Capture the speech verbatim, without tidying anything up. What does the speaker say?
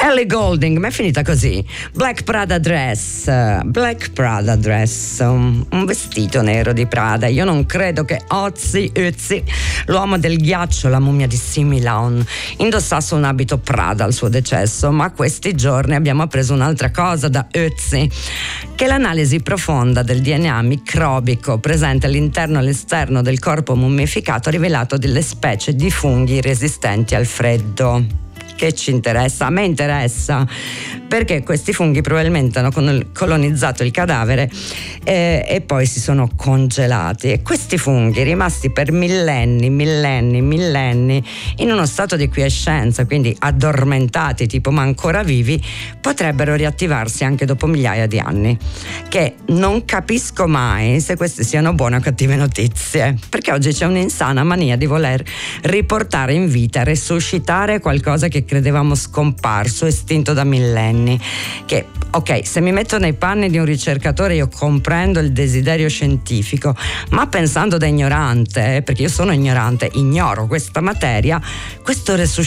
Ellie Goulding, ma è finita così. Black Prada Dress, Black Prada Dress, un, un vestito nero di Prada. Io non credo che Ozzy Ötzi, l'uomo del ghiaccio, la mummia di Similaun, indossasse un abito Prada al suo decesso, ma questi giorni abbiamo appreso un'altra cosa da Ötzi, che l'analisi profonda del D N A microbico presente all'interno e all'esterno del corpo mummificato ha rivelato delle specie di funghi resistenti al freddo. Che ci interessa? A me interessa, perché questi funghi probabilmente hanno colonizzato il cadavere eh, e poi si sono congelati, e questi funghi, rimasti per millenni, millenni, millenni in uno stato di quiescenza, quindi addormentati tipo ma ancora vivi, potrebbero riattivarsi anche dopo migliaia di anni, che non capisco mai se queste siano buone o cattive notizie, perché oggi c'è un'insana mania di voler riportare in vita, resuscitare qualcosa che credevamo scomparso, estinto da millenni. Che, ok, se mi metto nei panni di un ricercatore io comprendo il desiderio scientifico, ma pensando da ignorante, perché io sono ignorante, ignoro questa materia, questo